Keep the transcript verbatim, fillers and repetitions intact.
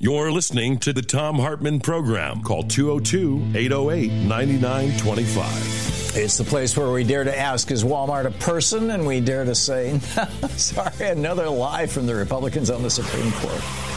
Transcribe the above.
You're listening to the Thom Hartmann Program. Call two oh two, eight oh eight, nine nine two five. It's the place where we dare to ask, is Walmart a person? And we dare to say, sorry, another lie from the Republicans on the Supreme Court.